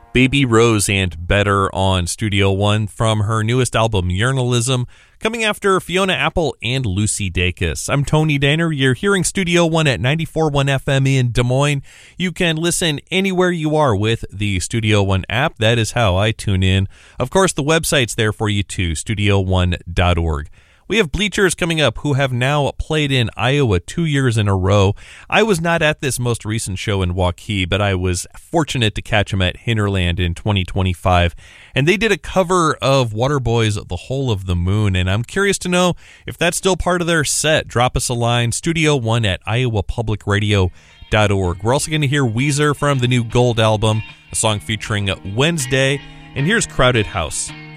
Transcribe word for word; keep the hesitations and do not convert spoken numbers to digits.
Baby Rose and Better on Studio One from her newest album, Yearnalism, coming after Fiona Apple and Lucy Dacus. I'm Tony Danner. You're hearing Studio One at ninety-four point one F M in Des Moines. You can listen anywhere you are with the Studio One app. That is how I tune in. Of course, the website's there for you too, studio one dot org. We have Bleachers coming up, who have now played in Iowa two years in a row. I was not at this most recent show in Waukee, but I was fortunate to catch them at Hinterland in twenty twenty-five. And they did a cover of Waterboy's The Hole of the Moon, and I'm curious to know if that's still part of their set. Drop us a line, studio one at iowa public radio dot org. We're also going to hear Weezer from the new Gold album, a song featuring Wednesday, and here's Crowded House.